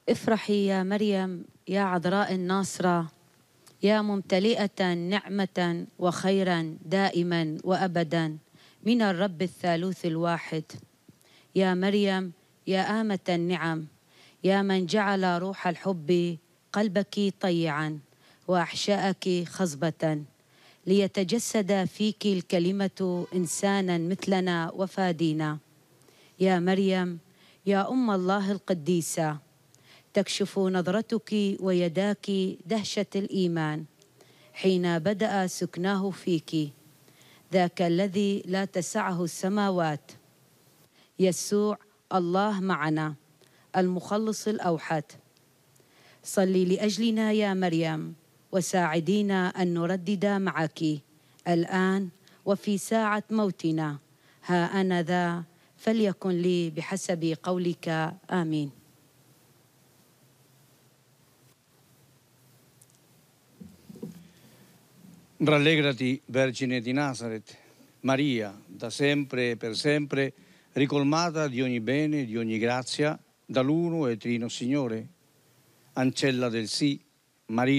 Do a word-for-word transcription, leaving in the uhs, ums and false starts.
افرحي يا مريم يا عذراء الناصرة، يا ممتلئة نعمة وخيرا دائما وأبدا من الرب الثالوث الواحد. يا مريم يا آمة النعم، يا من جعل روح الحب قلبك طيعا وأحشاءك خصبة، ليتجسد فيك الكلمة إنسانا مثلنا وفادينا. يا مريم يا أم الله القديسة، تكشف نظرتك ويداك دهشة الإيمان حين بدأ سكناه فيك، ذاك الذي لا تسعه السماوات، يسوع الله معنا المخلص الأوحد. صلي لأجلنا يا مريم وساعدينا أن نردد معك الآن وفي ساعة موتنا، ها أنا ذا فليكن لي بحسب قولك، آمين. Rallegrati, Vergine di Nazaret, Maria, da sempre e per sempre, ricolmata di ogni bene e di ogni grazia, dall'uno e trino Signore. Ancella del sì, Maria